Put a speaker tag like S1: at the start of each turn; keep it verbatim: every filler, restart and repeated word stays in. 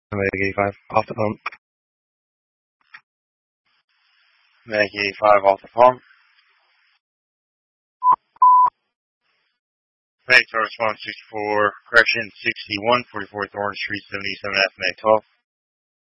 S1: Medic eighty-five, off the pump. Medic eighty-five, off the pump. Medic to response sixty-four, correction sixty-one, forty-fourth Orange Street, seventy-seven F, Medic twelve.